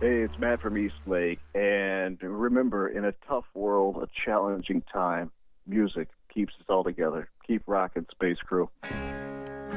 Hey, it's Matt from Eastlake. And remember, in a tough world, a challenging time, music keeps us all together. Keep rocking, Space Crew.